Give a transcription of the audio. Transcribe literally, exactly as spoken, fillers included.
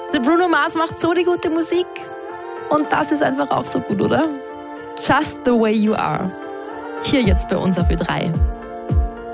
Der Bruno Mars macht so die gute Musik. Und das ist einfach auch so gut, oder? Just the way you are. Hier jetzt bei uns auf Ö drei.